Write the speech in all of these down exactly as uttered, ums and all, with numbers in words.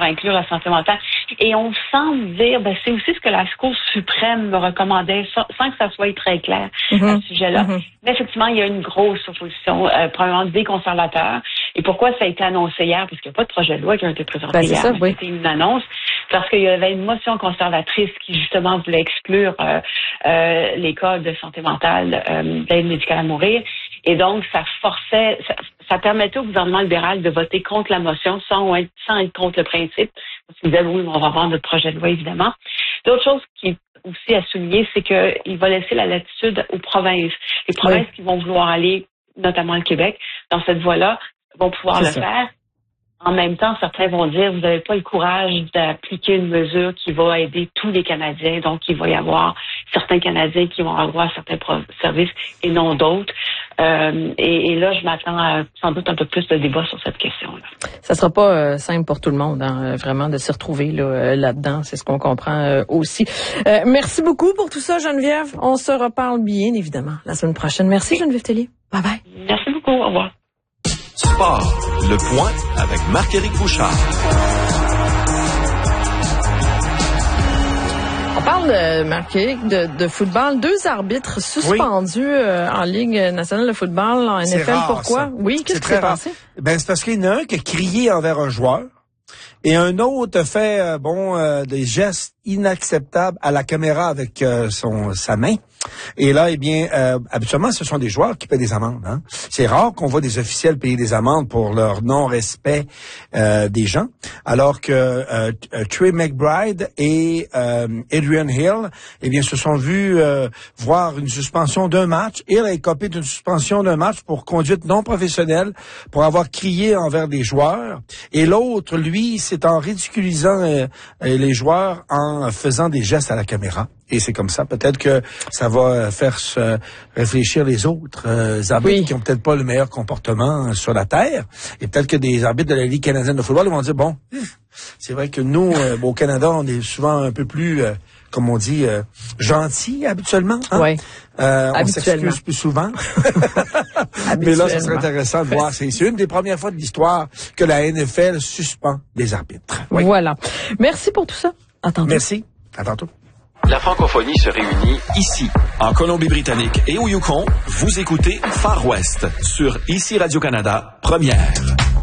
pour inclure la santé mentale. Et on semble dire, ben, c'est aussi ce que la Cour suprême me recommandait, sans, sans que ça soit très clair mm-hmm. à ce sujet-là. Mm-hmm. Mais effectivement, il y a une grosse opposition, euh, probablement des conservateurs. Et pourquoi ça a été annoncé hier? Parce qu'il n'y a pas de projet de loi qui a été présenté ben, hier. Ça, oui. C'était une annonce. Parce qu'il y avait une motion conservatrice qui, justement, voulait exclure euh, euh, les cas de santé mentale, euh, d'aide médicale à mourir. Et donc, ça forçait, ça, ça permettait au gouvernement libéral de voter contre la motion sans être, sans être contre le principe. Parce qu'ils disaient, oui, on va avoir notre projet de loi, évidemment. L'autre chose qui est aussi à souligner, c'est qu'il va laisser la latitude aux provinces. Les provinces oui. qui vont vouloir aller, notamment le Québec, dans cette voie-là, vont pouvoir c'est le ça. faire. En même temps, certains vont dire, vous n'avez pas le courage d'appliquer une mesure qui va aider tous les Canadiens. Donc, il va y avoir certains Canadiens qui vont avoir certains services et non d'autres. Euh, et, et là, je m'attends à sans doute un peu plus de débat sur cette question-là. Ça sera pas euh, simple pour tout le monde, hein, vraiment, de s'y retrouver là, euh, là-dedans. C'est ce qu'on comprend euh, aussi. Euh, merci beaucoup pour tout ça, Geneviève. On se reparle bien, évidemment, la semaine prochaine. Merci, Geneviève Tellier. Bye-bye. Merci beaucoup. Au revoir. Sport, le point avec Marc-Éric Bouchard. On parle, de, Marc-Éric, de, de football. Deux arbitres suspendus oui. euh, en Ligue nationale de football, en N F L. Rare, Pourquoi? Ça. Oui, qu'est-ce qui s'est passé? Ben, c'est parce qu'il y en a un qui a crié envers un joueur et un autre a fait euh, bon euh, des gestes inacceptables à la caméra avec euh, son sa main. Et là, eh bien, euh, habituellement, ce sont des joueurs qui paient des amendes. Hein. C'est rare qu'on voit des officiels payer des amendes pour leur non-respect euh, des gens, alors que euh, Trey McBride et euh, Adrian Hill, eh bien, se sont vus euh, voir une suspension d'un match. Hill a écopé d'une suspension d'un match pour conduite non professionnelle, pour avoir crié envers des joueurs. Et l'autre, lui, c'est en ridiculisant euh, les joueurs en faisant des gestes à la caméra. Et c'est comme ça. Peut-être que ça va faire se réfléchir les autres euh, arbitres oui. qui ont peut-être pas le meilleur comportement sur la terre. Et peut-être que des arbitres de la Ligue canadienne de football vont dire, bon, c'est vrai que nous, euh, au Canada, on est souvent un peu plus, euh, comme on dit, euh, gentils habituellement. Hein? Oui. Euh, on s'excuse plus souvent. Mais là, ça serait intéressant de voir. C'est une des premières fois de l'histoire que la N F L suspend des arbitres. Oui. Voilà. Merci pour tout ça. À tantôt. Merci. À tantôt. La francophonie se réunit ici, en Colombie-Britannique et au Yukon. Vous écoutez Far West sur Ici Radio-Canada, première.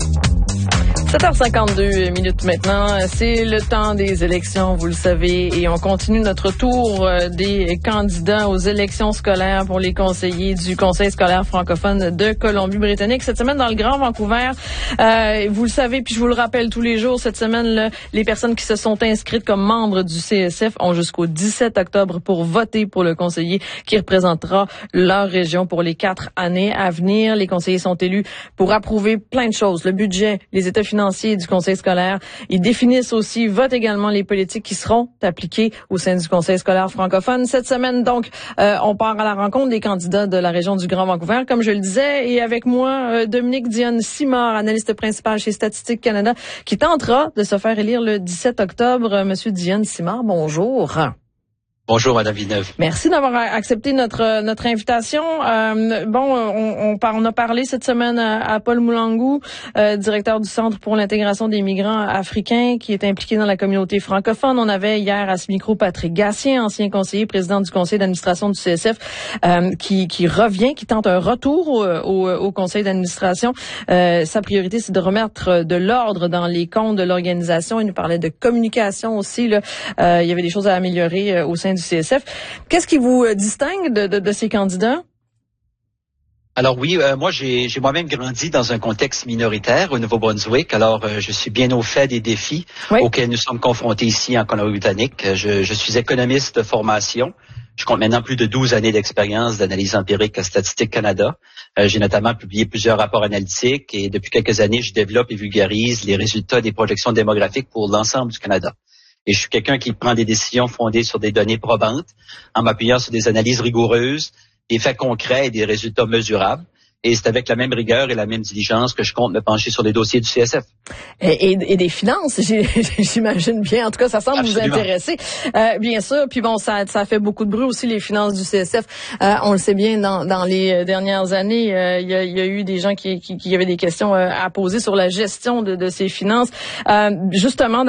sept heures cinquante-deux minutes maintenant, c'est le temps des élections, vous le savez, et on continue notre tour des candidats aux élections scolaires pour les conseillers du Conseil scolaire francophone de Colombie-Britannique. Cette semaine, dans le Grand Vancouver, euh, vous le savez, puis je vous le rappelle tous les jours, cette semaine, là, les personnes qui se sont inscrites comme membres du C S F ont jusqu'au dix-sept octobre pour voter pour le conseiller qui représentera leur région pour les quatre années à venir. Les conseillers sont élus pour approuver plein de choses, le budget, les états financiers, du conseil scolaire. Ils définissent aussi, votent également les politiques qui seront appliquées au sein du conseil scolaire francophone. Cette semaine, donc, euh, on part à la rencontre des candidats de la région du Grand Vancouver, comme je le disais, et avec moi, euh, Dominique Dionne-Simard, analyste principal chez Statistique Canada, qui tentera de se faire élire le dix-sept octobre. Euh, Monsieur Dionne-Simard, bonjour. Bonjour, Madame Villeneuve. Merci d'avoir accepté notre notre invitation. Euh, bon, on, on, par, on a parlé cette semaine à, à Paul Moulangou, euh, directeur du Centre pour l'intégration des migrants africains, qui est impliqué dans la communauté francophone. On avait hier à ce micro Patrick Gatien, ancien conseiller, président du conseil d'administration du C S F, euh, qui, qui revient, qui tente un retour au, au, au conseil d'administration. Euh, sa priorité, c'est de remettre de l'ordre dans les comptes de l'organisation. Il nous parlait de communication aussi. Là. Euh, il y avait des choses à améliorer euh, au sein du du C S F. Qu'est-ce qui vous distingue de, de, de ces candidats? Alors oui, euh, moi j'ai, j'ai moi-même grandi dans un contexte minoritaire au Nouveau-Brunswick. Alors euh, je suis bien au fait des défis oui. auxquels nous sommes confrontés ici en Colombie-Britannique. Je, je suis économiste de formation. Je compte maintenant plus de douze années d'expérience d'analyse empirique à Statistique Canada. Euh, j'ai notamment publié plusieurs rapports analytiques et depuis quelques années, je développe et vulgarise les résultats des projections démographiques pour l'ensemble du Canada. Et je suis quelqu'un qui prend des décisions fondées sur des données probantes, en m'appuyant sur des analyses rigoureuses, des faits concrets et des résultats mesurables. Et c'est avec la même rigueur et la même diligence que je compte me pencher sur les dossiers du C S F. Et, et, et des finances, j'imagine bien. En tout cas, ça semble Absolument. vous intéresser. Euh, bien sûr. Puis bon, ça, ça fait beaucoup de bruit aussi, les finances du C S F. Euh, on le sait bien, dans, dans les dernières années, euh, il y, a, il y a eu des gens qui, qui, qui avaient des questions à poser sur la gestion de, de ces finances. Euh, justement,